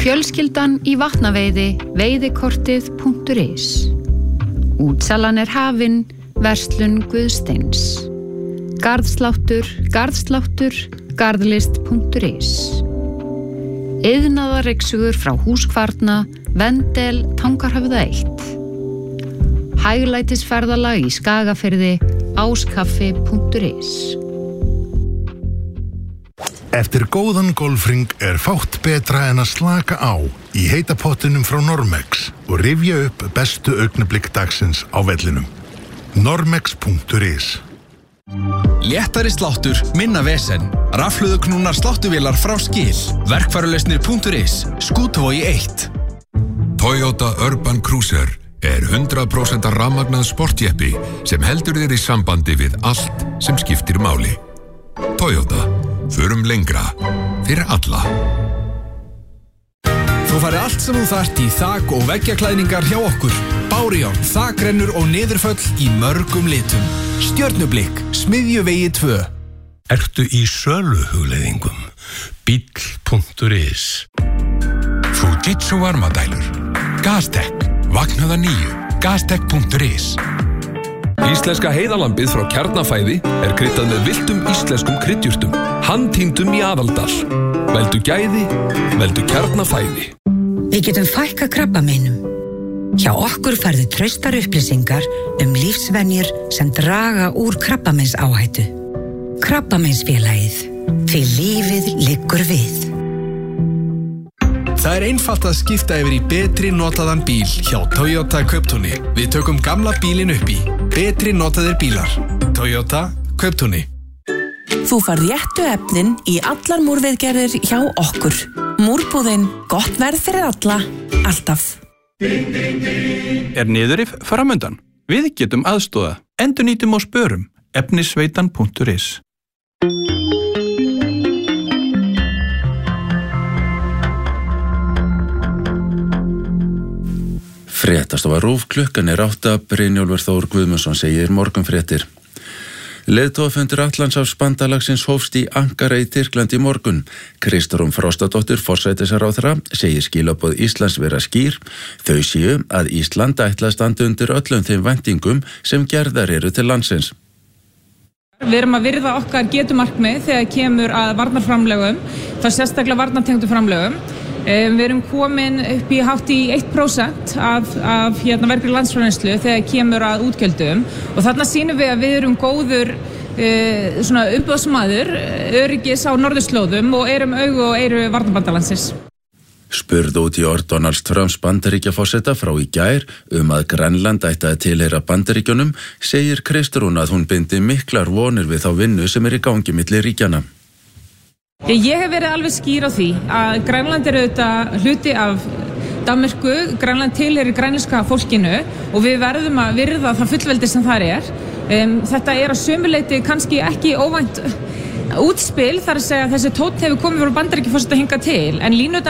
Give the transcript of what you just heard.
Fjölskyldan í vatnaveiði, veiðikortið.is. Útsalan hafin, verslun Guðsteins. Garðsláttur, garðlist.is. Iðnaðarryksugur frá Húskvarna, Vendel, Tangarhöfða 1. Hæglætisferðalag í Skagafirði, áskaffi.is. Eftir góðan golfring fátt betra en að slaka á í heita pottinum frá Normex og rifja upp bestu augnablik dagsins á vellinum. Normex.is. Léttari sláttur, minna vesen. Rafhlöðuknúnar sláttuvélar frá Skil. Verkfærulausnir.is. Skútuvogi 1. Toyota Urban Cruiser 100% rafmagnað sportjeppi sem heldur þér í sambandi við allt sem skiptir máli. Toyota. Förum lengra. Fyrir alla. Þú færði allt sem þú þarft í þak- og veggjaklæðningar hjá okkur. Bárjárn, þakrennur og niðurföll í mörgum litum. Stjörnublikk, Smiðjuvegi 2. Ertu í söluhugleiðingum? Bíll.is. Fujitsu varmadælur. Gaztek. Vaknaða 9. Gaztek.is. Íslenska heiðalambið frá Kjarnafæði kryddað með villtum íslenskum kryddjurtum, handtýndum í Aðaldal. Veldu gæði, veldu Kjarnafæði. Við getum fækkað krabbameinum. Hjá okkur færðu traustar upplýsingar lífsvenjur sem draga úr krabbameinsáhættu. Krabbameinsfélagið. Því lífið liggur við. Það einfalt að skipta yfir í betri notaðan bíl hjá Toyota Kauptúni. Við tökum gamla bílinn upp í betri notaðir bílar. Toyota Kauptúni. Þú fær réttu efnin í allar múrviðgerðir hjá okkur. Múrbúðin, gott verð fyrir alla, alltaf. Niðurrif framundan? Við getum aðstoða. Endurnýtum og spörum. Efnisveitan.is. Fréttastofa RÚV, klukkan 8, Brynjólfur Þór Guðmundsson segir morgunfréttir. Leiðtogafundur Atlantshafsbandalagsins hófst í Ankara í Tyrklandi í morgun. Kristrún Frostadóttir, forsætisráðherra, segir skilaboð Íslands vera skýr. Þau séu að Ísland ætla að standa undir öllum þeim væntingum sem gerðar eru til landsins. Við erum að virða okkar getumarkmið þegar kemur að varnarframlögum, það sérstaklega varnartengdu framlögum. Við erum komin upp í hátt í 1% af vergri landsframleiðslu þegar kemur að útgjöldum og þarna sýnum við að við erum góður umboðsmaður öryggis á norðurslóðum og erum augu og eyru varnarbandalagsins. Spurð út í orð Donalds Trumps Bandaríkjaforseta frá í gær að Grænland ætti að tilheyra Bandaríkjunum, segir Kristrún að hún bindi miklar vonir við þá vinnu sem í gangi milli ríkjanna. Ég hef verið alveg skýr á því að Grænland auðvitað hluti af Danmörku, Grænland tilheyrir grænlenska fólkinu og við verðum að virða það fullveldi sem þar er. Þetta að sumu leyti kannski ekki óvænt útspil, þar að segja að þessi tónn hefur komið frá Bandaríkjaforseta hingað til, en línurnar